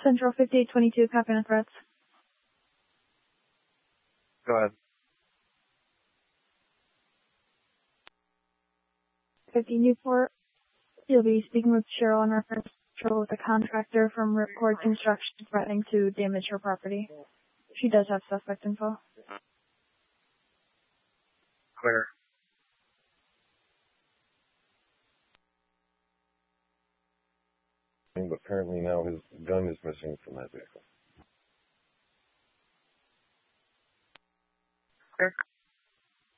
Central 5822, copy on threats. Go ahead. 50 Newport. You'll be speaking with Cheryl in reference to with a contractor from Ripcord Construction threatening to damage her property. She does have suspect info. Clear. But apparently now his gun is missing from that vehicle. Clear.